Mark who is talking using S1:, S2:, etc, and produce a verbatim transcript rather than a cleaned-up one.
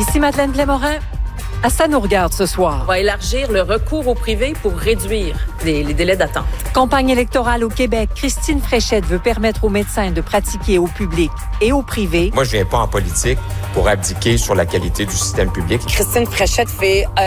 S1: Ici Madeleine Blais-Morin. À ça nous regarde ce soir.
S2: On va élargir le recours au privé pour réduire les, les délais d'attente.
S1: Campagne électorale au Québec. Christine Fréchette veut permettre aux médecins de pratiquer au public et au privé.
S3: Moi, je viens pas en politique pour abdiquer sur la qualité du système public.
S4: Christine Fréchette fait... Euh